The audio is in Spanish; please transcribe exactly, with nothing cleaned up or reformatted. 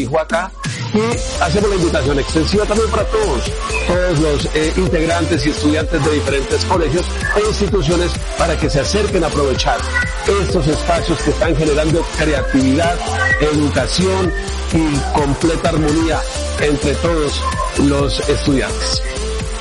dijo acá, y hacemos la invitación extensiva también para todos, todos los eh, integrantes y estudiantes de diferentes colegios e instituciones para que se acerquen a aprovechar estos espacios que están generando creatividad, educación y completa armonía entre todos los estudiantes.